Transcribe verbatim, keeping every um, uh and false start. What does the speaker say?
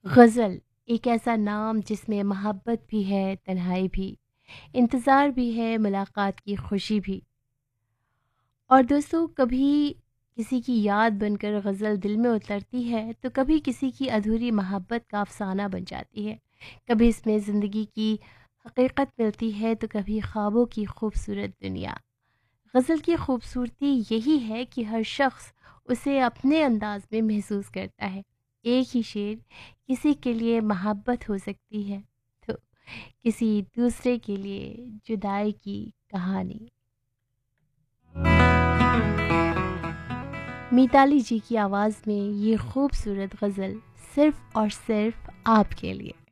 गज़ल एक ऐसा नाम जिसमें मोहब्बत भी है, तन्हाई भी, इंतज़ार भी है, मुलाकात की खुशी भी। और दोस्तों कभी किसी की याद बनकर गज़ल दिल में उतरती है, तो कभी किसी की अधूरी मोहब्बत का अफ़साना बन जाती है। कभी इसमें ज़िंदगी की हकीकत मिलती है, तो कभी ख्वाबों की खूबसूरत दुनिया। गज़ल की खूबसूरती यही है कि हर शख्स उसे अपने अंदाज में महसूस करता है। एक ही शेर किसी के लिए मोहब्बत हो सकती है, तो किसी दूसरे के लिए जुदाई की कहानी। मिताली जी की आवाज़ में ये खूबसूरत गज़ल सिर्फ़ और सिर्फ़ आपके लिए।